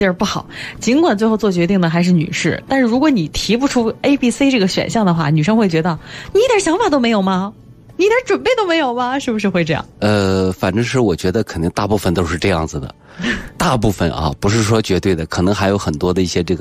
地儿不好，尽管最后做决定的还是女士，但是如果你提不出 A、B、C 这个选项的话，女生会觉得你一点想法都没有吗？你一点准备都没有吗？是不是会这样？ 反正是我觉得肯定大部分都是这样子的，大部分啊，不是说绝对的，可能还有很多的一些这个